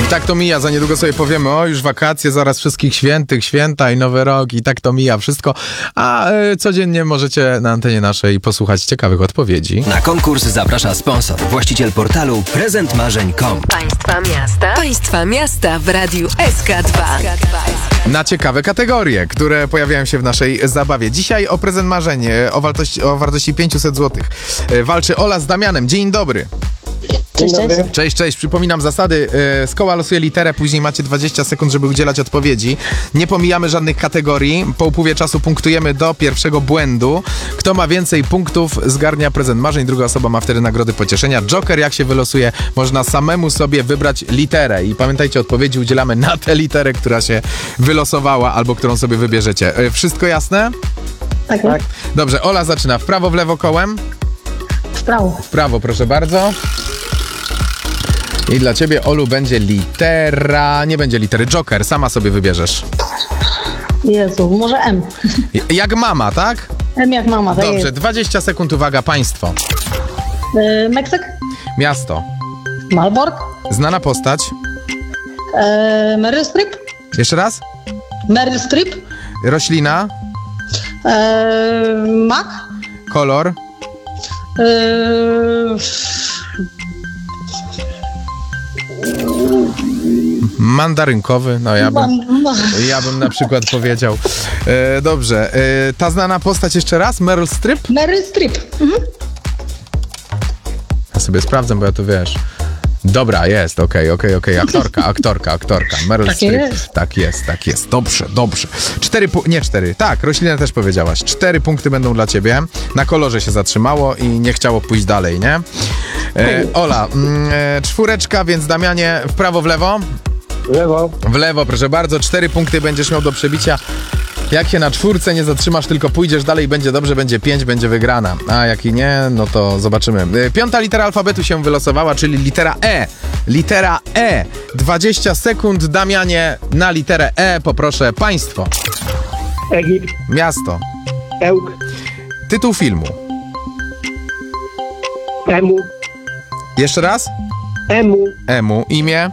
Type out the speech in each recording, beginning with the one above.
Tak to mija, za niedługo sobie powiemy, o już wakacje, zaraz wszystkich świętych, święta i nowy rok i tak to mija wszystko, a codziennie możecie na antenie naszej posłuchać ciekawych odpowiedzi. Na konkurs zaprasza sponsor, właściciel portalu prezentmarzeń.com. Państwa miasta w Radiu SK2. Na ciekawe kategorie, które pojawiają się w naszej zabawie. Dzisiaj o prezent marzeń o wartości 500 zł. Walczy Ola z Damianem. Dzień dobry. Cześć. Przypominam zasady. Z koła losuje literę, później macie 20 sekund, żeby udzielać odpowiedzi. Nie pomijamy żadnych kategorii. Po upływie czasu punktujemy do pierwszego błędu. Kto ma więcej punktów, zgarnia prezent marzeń. Druga osoba ma wtedy nagrody pocieszenia. Joker, jak się wylosuje, można samemu sobie wybrać literę. I pamiętajcie, odpowiedzi udzielamy na tę literę, która się wylosowała albo którą sobie wybierzecie. Wszystko jasne? Tak. Dobrze, Ola zaczyna. W prawo, w lewo kołem? W prawo. W prawo, proszę bardzo. I dla ciebie, Olu, będzie litera... Nie będzie litery. Joker, sama sobie wybierzesz. Jezu, może M. Jak mama, tak? M jak mama, tak. Dobrze, 20 sekund, uwaga, państwo. Meksyk? Miasto. Malbork? Znana postać. Meryl Streep? Jeszcze raz. Meryl Streep? Roślina. Mak? Kolor. Mandarynkowy, no ja bym na przykład powiedział. Dobrze, ta znana postać jeszcze raz, Meryl Streep? Meryl Streep. Ja sobie sprawdzę, bo ja to wiesz. Dobra, jest, okej. Aktorka, Meryl Tak Streep. jest. Tak jest, dobrze. 4, tak, roślinę też powiedziałaś. 4 punkty będą dla ciebie. Na kolorze się zatrzymało i nie chciało pójść dalej, nie? Ola, 4, więc Damianie, w prawo, w lewo? W lewo, proszę bardzo. 4 punkty będziesz miał do przebicia. Jak się na 4 nie zatrzymasz, tylko pójdziesz dalej, będzie dobrze, będzie 5, będzie wygrana. A jak i nie, no to zobaczymy. 5. litera alfabetu się wylosowała, czyli litera E. Litera E. 20 sekund, Damianie, na literę E poproszę państwo. Egipt. Miasto. Ełk. Tytuł filmu. Emu. Jeszcze raz? Emu. Imię.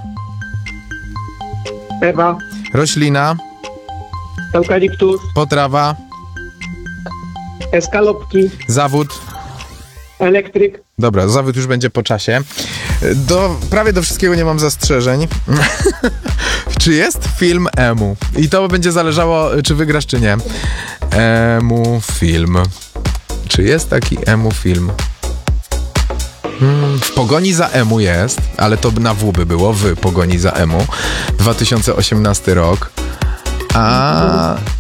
Ewa. Roślina. Eukaliptus. Potrawa. Eskalopki. Zawód. Elektryk. Dobra, zawód już będzie po czasie. Prawie do wszystkiego nie mam zastrzeżeń. Czy jest film Emu? I to będzie zależało, czy wygrasz, czy nie. Emu film. Czy jest taki Emu film? W pogoni za Emu jest, ale to na W by było, w pogoni za Emu. 2018 rok. A